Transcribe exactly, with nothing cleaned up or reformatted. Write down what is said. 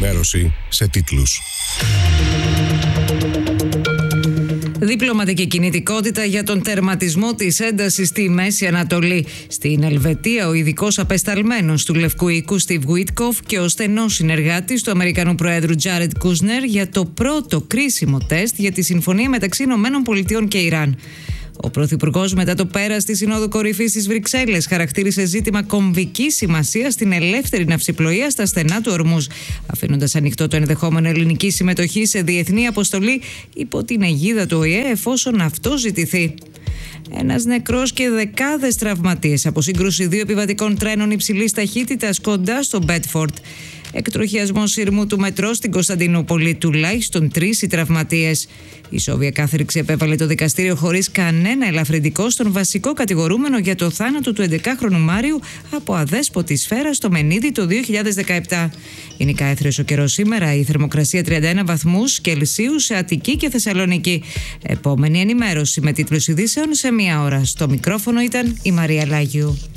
ενημέρωση σε τίτλους. Διπλωματική κινητικότητα για τον τερματισμό της έντασης στη Μέση Ανατολή. Στην Ελβετία, ο ειδικός απεσταλμένος του Λευκού Οίκου Στιβ Γουίτκοφ και ο στενός συνεργάτης του Αμερικανού Προέδρου Τζάρετ Κούσνερ για το πρώτο κρίσιμο τεστ για τη συμφωνία μεταξύ Ηνωμένων Πολιτειών και Ιράν. Ο Πρωθυπουργός, μετά το πέρας της Συνόδου Κορυφής στις Βρυξέλλες, χαρακτήρισε ζήτημα κομβικής σημασίας στην ελεύθερη ναυσιπλοεία στα στενά του Ορμούζ, αφήνοντας ανοιχτό το ενδεχόμενο ελληνική συμμετοχή σε διεθνή αποστολή υπό την αιγίδα του Ο Ε Ε, εφόσον αυτό ζητηθεί. Ένας νεκρός και δεκάδες τραυματίες από σύγκρουση δύο επιβατικών τρένων υψηλής ταχύτητας κοντά στο Μπέτφορντ. Εκτροχιασμό σειρμού του μετρό στην Κωνσταντινούπολη, τουλάχιστον τρεις οι τραυματίες. Η Σόβια κάθριξη επέβαλε το δικαστήριο χωρίς κανένα ελαφρυντικό στον βασικό κατηγορούμενο για το θάνατο του έντεκαχρονου Μάριου από αδέσποτη σφαίρα στο Μενίδη το δύο χιλιάδες δεκαεπτά. Γενικά έθριος ο καιρός σήμερα, η θερμοκρασία τριάντα ένα βαθμούς Κελσίου σε Αττική και Θεσσαλονίκη. Επόμενη ενημέρωση με τίτλους ειδήσεων σε μία ώρα. Στο μικρόφωνο ήταν η Μαρία Λάγιου.